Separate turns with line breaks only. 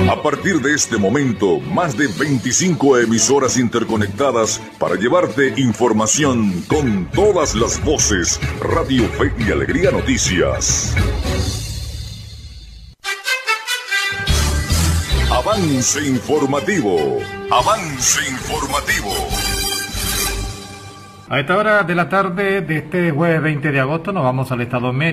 A partir de este momento, más de 25 emisoras interconectadas para llevarte información con todas las voces. Radio Fe y Alegría Noticias. Avance informativo. Avance informativo.
A esta hora de la tarde de este jueves 20 de agosto nos vamos al estado Mérida.